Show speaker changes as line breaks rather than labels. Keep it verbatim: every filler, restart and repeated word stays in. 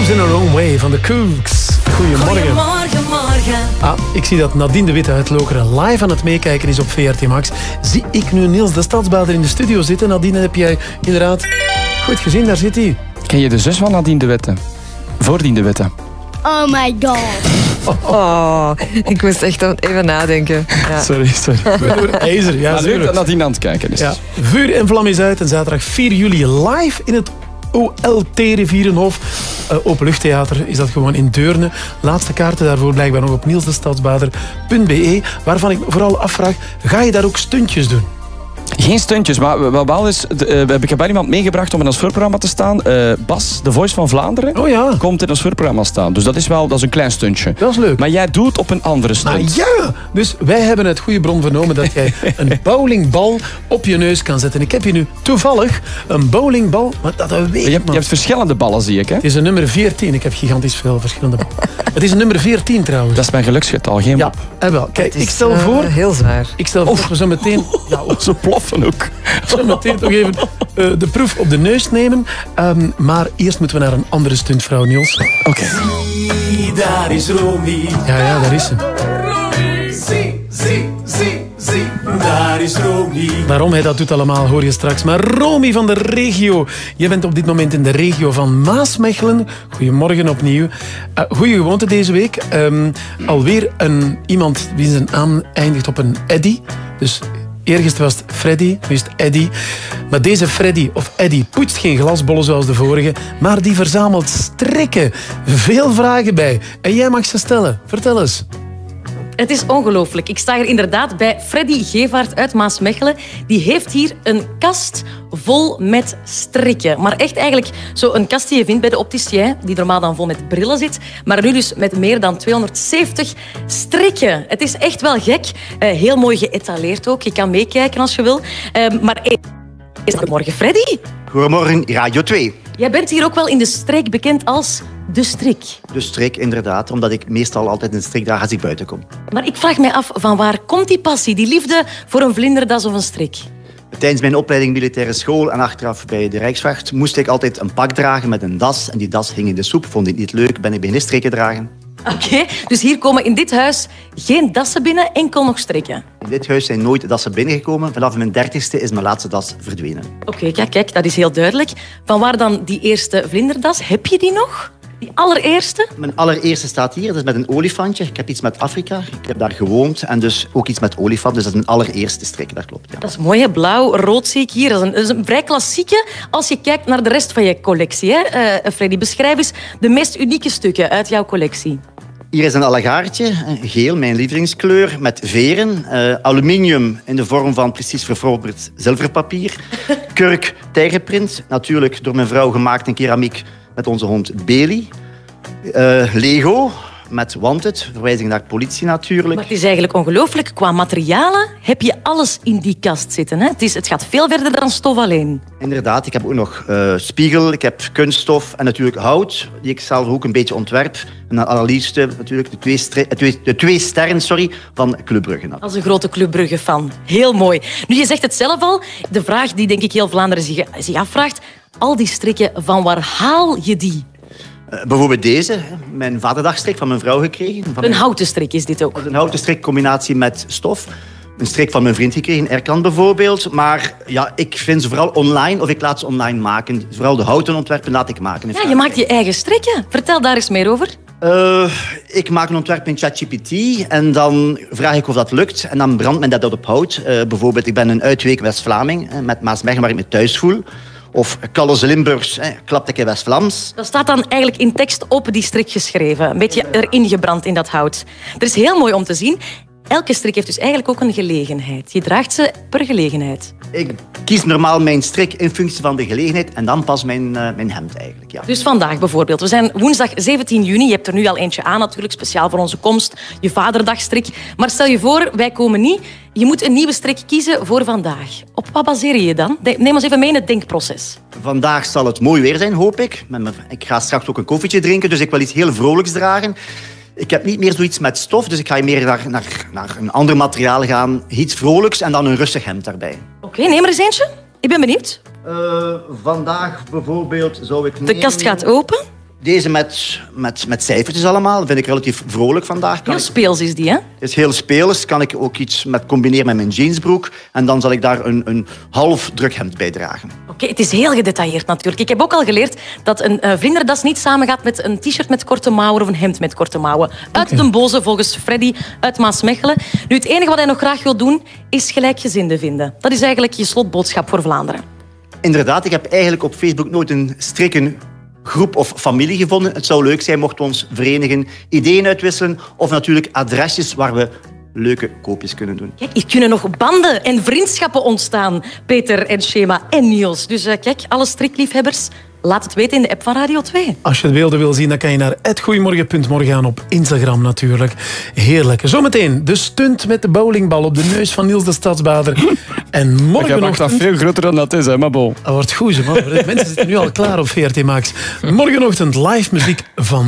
in Our Own Way van de Kooks. Goedemorgen.
Goedemorgen, morgen.
Ah, ik zie dat Nadine de Witte uit Lokeren live aan het meekijken is op V R T Max. Zie ik nu Niels de Stadsbader in de studio zitten. Nadine, heb jij inderdaad goed gezien? Daar zit hij.
Ken je de zus van Nadine de Witte? Voordien de Witte.
Oh my god.
Oh, ik moest echt even nadenken. Ja.
Sorry, sorry.
Door ijzer, ja,
Maar leuk
zeker.
dat Nadine aan het kijken is.
Ja. Vuur en Vlam is uit en zaterdag vier juli live in het O L T Rivierenhof. Uh, Openluchttheater is dat gewoon in Deurne. Laatste kaarten daarvoor blijkbaar nog op nielsdestadsbader punt b e. Waarvan ik me vooral afvraag, ga je daar ook stuntjes doen?
Geen stuntjes, maar wat wel is, de, uh, ik heb wel iemand meegebracht om in ons voorprogramma te staan. Uh, Bas, de Voice van Vlaanderen,
Oh ja,
komt in ons voorprogramma staan. Dus dat is wel dat is een klein stuntje.
dat is leuk.
Maar jij doet op een andere stunt.
Ah ja, dus wij hebben het goede bron vernomen dat jij een bowlingbal op je neus kan zetten. Ik heb hier nu toevallig een bowlingbal, maar dat weet
je, hebt,
man.
je hebt verschillende ballen, zie ik. Hè?
Het is een nummer veertien. Ik heb gigantisch veel verschillende ballen. Het is een nummer veertien trouwens.
Dat is mijn geluksgetal, geen
Ja,
mop.
en wel. Kijk, ik stel
Uh,
voor...
heel zwaar.
Ik stel voor dat we zo meteen... Ja,
Ze ploffen ook.
zo meteen toch even uh, de proef op de neus nemen. Um, maar eerst moeten we naar een andere stuntvrouw, Niels.
Oké. Okay.
Daar is Romy.
Ja, ja, daar is ze.
Romy, zie, zie, zie, zie. Daar is Romy.
Waarom hij dat doet allemaal, hoor je straks. Maar Romy van de regio. Je bent op dit moment in de regio van Maasmechelen. Goedemorgen opnieuw. Uh, goeie gewoonte deze week. Um, alweer een, iemand wie zijn naam eindigt op een Eddy. Dus eergisteren was het Freddy, nu is het Eddy. Maar deze Freddy of Eddy poetst geen glasbollen zoals de vorige, maar die verzamelt strikken. Veel vragen bij. En jij mag ze stellen. Vertel eens.
Het is ongelooflijk. Ik sta hier inderdaad bij Freddy Gevaert uit Maasmechelen. Die heeft hier een kast vol met strikken. Maar echt eigenlijk zo'n kast die je vindt bij de opticien, die normaal dan vol met brillen zit. Maar nu dus met meer dan tweehonderdzeventig strikken. Het is echt wel gek. Uh, heel mooi geëtaleerd ook. Je kan meekijken als je wil. Uh, maar goedemorgen, Freddy.
Goedemorgen, Radio twee.
Jij bent hier ook wel in de streek bekend als de strik.
De strik, inderdaad, omdat ik meestal altijd een strik draag als ik buiten kom.
Maar ik vraag mij af, van waar komt die passie, die liefde voor een vlinderdas of een strik?
Tijdens mijn opleiding militaire school en achteraf bij de Rijkswacht moest ik altijd een pak dragen met een das. En die das hing in de soep, vond ik niet leuk, ben ik beginnen strikken dragen.
Oké, okay, dus hier komen in dit huis geen dassen binnen, enkel nog strikken.
In dit huis zijn nooit dassen binnengekomen. Vanaf mijn dertigste is mijn laatste das verdwenen.
Oké, okay, kijk, kijk, dat is heel duidelijk. Van waar dan die eerste vlinderdas? Heb je die nog? Die allereerste?
Mijn allereerste staat hier, dat is met een olifantje. Ik heb iets met Afrika, ik heb daar gewoond en dus ook iets met olifant. Dus dat is mijn allereerste strik, dat klopt. Ja.
Dat is mooi, hè? Blauw, rood zie ik hier. Dat is, een, dat is een vrij klassieke als je kijkt naar de rest van je collectie. Hè? Uh, Freddy, beschrijf eens de meest unieke stukken uit jouw collectie.
Hier is een allegaartje, geel, mijn lievelingskleur, met veren. Uh, aluminium in de vorm van precies verfrobberd zilverpapier. Kurk, tijgerprint, natuurlijk door mijn vrouw gemaakt in keramiek met onze hond Bailey. Uh, Lego met Wanted, verwijzing naar politie natuurlijk.
Maar het is eigenlijk ongelooflijk. Qua materialen heb je alles in die kast zitten. Hè? Het, is, het gaat veel verder dan stof alleen.
Inderdaad, ik heb ook nog uh, spiegel, ik heb kunststof en natuurlijk hout, die ik zelf ook een beetje ontwerp. En dan allerliefste natuurlijk de twee, stri- twee, de twee sterren sorry, van Club Brugge.
Als een grote Club Brugge-fan. Heel mooi. Nu, je zegt het zelf al. De vraag die denk ik heel Vlaanderen zich, zich afvraagt. Al die strikken, van waar haal je die?
Uh, bijvoorbeeld deze, mijn vaderdagstrik van mijn vrouw gekregen. Van
een
mijn...
houten strik is dit ook?
Een houten strik combinatie met stof. Een strik van mijn vriend gekregen, Erkan bijvoorbeeld. Maar ja, ik vind ze vooral online of ik laat ze online maken. Vooral de houten ontwerpen laat ik maken.
Ja, je maakt je eigen strikken. Vertel daar eens meer over.
Uh, ik maak een ontwerp in ChatGPT en dan vraag ik of dat lukt. En dan brandt men dat uit op hout. Uh, bijvoorbeeld, ik ben een uitweek West-Vlaming, uh, met Maasmechelen waar ik me thuis voel. Of Calles Limburgs, eh, klapte ik in West-Vlaams.
Dat staat dan eigenlijk in tekst op die strik geschreven. Een beetje erin gebrand in dat hout. Dat is heel mooi om te zien. Elke strik heeft dus eigenlijk ook een gelegenheid. Je draagt ze per gelegenheid.
Ik kies normaal mijn strik in functie van de gelegenheid en dan pas mijn, uh, mijn hemd eigenlijk. Ja.
Dus vandaag bijvoorbeeld. We zijn woensdag zeventien juni. Je hebt er nu al eentje aan natuurlijk, speciaal voor onze komst. Je vaderdagstrik. Maar stel je voor, wij komen niet. Je moet een nieuwe strik kiezen voor vandaag. Op wat baseer je je dan? Neem ons even mee in het denkproces.
Vandaag zal het mooi weer zijn, hoop ik. Ik ga straks ook een koffietje drinken, dus ik wil iets heel vrolijks dragen. Ik heb niet meer zoiets met stof, dus ik ga meer naar, naar, naar een ander materiaal gaan. Iets vrolijks en dan een rustig hemd daarbij.
Oké, okay, neem er eens eentje. Ik ben benieuwd.
Uh, vandaag bijvoorbeeld zou ik...
De kast gaat open.
Deze met, met, met cijfertjes allemaal. Vind ik relatief vrolijk vandaag. Kan
Heel
ik,
speels is die, hè?
het is heel speels. Kan ik ook iets met combineren met mijn jeansbroek. En dan zal ik daar een, een half druk hemd bij dragen.
Oké, okay, het is heel gedetailleerd natuurlijk. Ik heb ook al geleerd dat een uh, vlinderdas niet samengaat met een t-shirt met korte mouwen of een hemd met korte mouwen. Uit okay. Den Boze, volgens Freddy uit Maasmechelen. Nu, het enige wat hij nog graag wil doen, is gelijkgezinden vinden. Dat is eigenlijk je slotboodschap voor Vlaanderen.
Inderdaad, ik heb eigenlijk op Facebook nooit een strikken groep of familie gevonden. Het zou leuk zijn mochten we ons verenigen, ideeën uitwisselen of natuurlijk adresjes waar we leuke koopjes kunnen doen.
Kijk, hier kunnen nog banden en vriendschappen ontstaan, Peter en Shema en Niels. Dus uh, kijk, alle strikliefhebbers, laat het weten in de app van Radio twee.
Als je de beelden wil zien, dan kan je naar at goeiemorgen punt morgen gaan op Instagram natuurlijk. Heerlijk. Zometeen de stunt met de bowlingbal op de neus van Niels de Stadsbader. En morgenochtend...
Ik maak dat veel groter dan dat is, hè, maar bon.
Dat wordt goed, man. Mensen zitten nu al klaar op V R T Max. Morgenochtend live muziek van